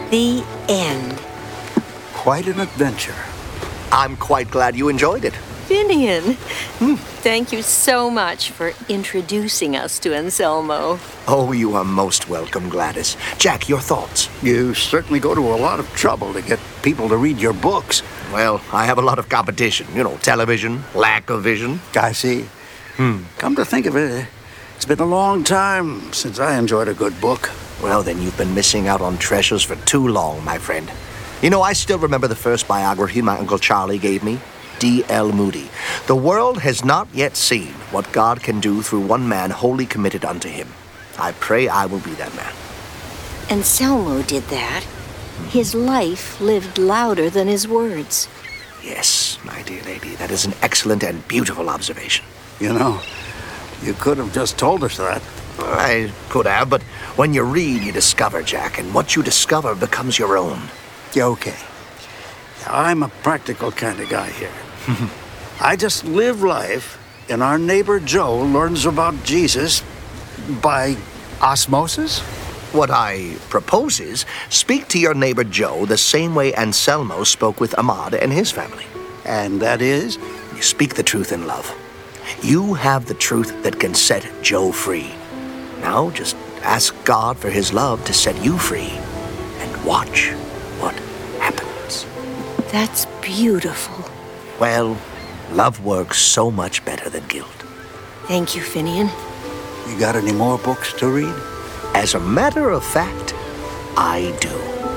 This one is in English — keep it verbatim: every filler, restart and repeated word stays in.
The end. Quite an adventure. I'm quite glad you enjoyed it. Finian, thank you so much for introducing us to Anselmo. Oh, you are most welcome, Gladys. Jack, your thoughts? You certainly go to a lot of trouble to get people to read your books. Well, I have a lot of competition. You know, television, lack of vision. I see. Hmm. Come to think of it, it's been a long time since I enjoyed a good book. Well, then you've been missing out on treasures for too long, my friend. You know, I still remember the first biography my Uncle Charlie gave me. D L Moody. The world has not yet seen what God can do through one man wholly committed unto him. I pray I will be that man. Anselmo did that. His life lived louder than his words. Yes, my dear lady, that is an excellent and beautiful observation. You know, you could have just told us that. I could have, but when you read, you discover, Jack, and what you discover becomes your own. Yeah, okay. I'm a practical kind of guy here. I just live life, and our neighbor Joe learns about Jesus by osmosis. What I propose is, speak to your neighbor Joe the same way Anselmo spoke with Ahmad and his family. And that is? You speak the truth in love. You have the truth that can set Joe free. Now just ask God for his love to set you free, and watch what happens. That's beautiful. Well, love works so much better than guilt. Thank you, Finian. You got any more books to read? As a matter of fact, I do.